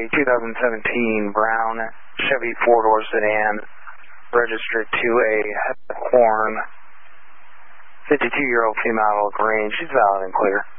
2017 brown Chevy four-door sedan, registered to a Horn, 52-year-old female of Green. She's valid and clear.